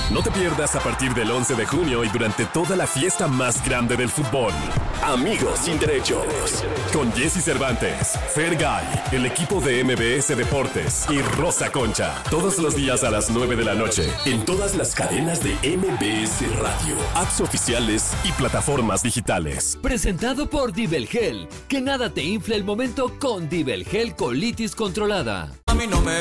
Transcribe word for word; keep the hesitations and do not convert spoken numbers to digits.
No te pierdas a partir del once de junio y durante toda la fiesta más grande del fútbol. Amigos sin derechos. Con Jesse Cervantes, Fergay, el equipo de M B S Deportes y Rosa Concha. Todos los días a las nueve de la noche. En todas las cadenas de M B S Radio, apps oficiales y plataformas digitales. Presentado por Dibelgel. Que nada te infle el momento con Dibelgel Colitis Controlada. A mí no me